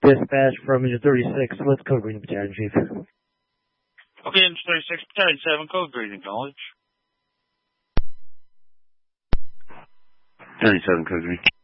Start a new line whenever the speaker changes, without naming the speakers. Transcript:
Dispatch from Engine 36. Let's code green, Battalion Chief.
Okay, Engine 36, Battalion 7, code green, acknowledge.
Battalion 7, code green.